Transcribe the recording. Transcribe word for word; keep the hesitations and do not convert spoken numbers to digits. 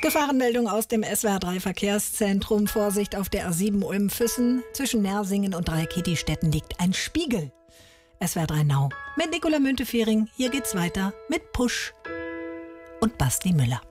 Gefahrenmeldung aus dem S W R drei Verkehrszentrum. Vorsicht auf der A sieben Ulm-Füssen. Zwischen Nersingen und Dreikitti-Städten liegt ein Spiegel. S W R drei Now mit Nicola Müntefering. Hier geht's weiter mit Push und Basti Müller.